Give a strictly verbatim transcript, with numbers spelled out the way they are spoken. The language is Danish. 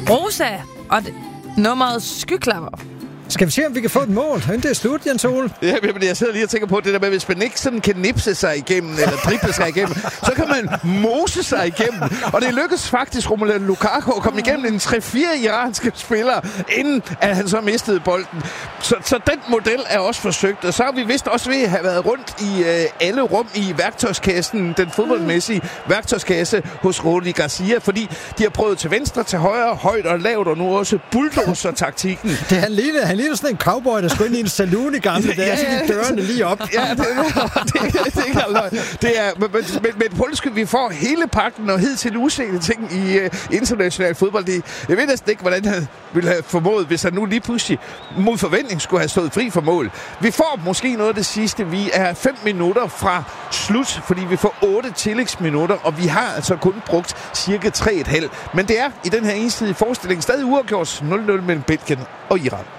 Rosa og det, nummeret Skyklapper. Skal vi se, om vi kan få et mål? Inden det er slut, Jens Ole. Ja, men jeg sidder lige og tænker på det der med, hvis man ikke sådan kan nipse sig igennem, eller drible sig igennem, så kan man mose sig igennem. Og det lykkedes faktisk Romelu Lukaku at komme igennem en tre fire iranske spillere, inden at han så mistede bolden. Så, så den model er også forsøgt. Og så har vi vist også ved at have været rundt i øh, alle rum i værktøjskassen, den fodboldmæssige værktøjskasse hos Rudi Garcia, fordi de har prøvet til venstre, til højre, højt og lavt, og nu også bulldozer-taktikken. Det han ligner, han ligner sådan en cowboy, der skulle ind i en saloon i gamle dage, ja, så de dørene lige op. Ja, det, det, det, det, er løgn. Det er, men, men, men på undskyld, vi får hele pakken og hidtil useende ting i uh, international fodbold. Det, jeg ved næsten ikke, hvordan han ville have formået, hvis han nu lige pludselig mod forventning skulle have stået fri for mål. Vi får måske noget af det sidste. Vi er fem minutter fra slut, fordi vi får otte tillægsminutter, og vi har altså kun brugt cirka tre komma fem. Men det er i den her ensidige forestilling stadig uafgjort nul nul mellem Belgien og Iran.